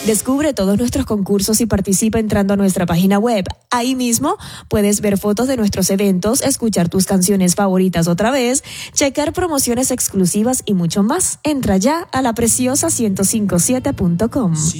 Descubre todos nuestros concursos y participa entrando a nuestra página web. Ahí mismo puedes ver fotos de nuestros eventos, escuchar tus canciones favoritas otra vez, checar promociones exclusivas y mucho más. Entra ya a lapreciosa1057.com.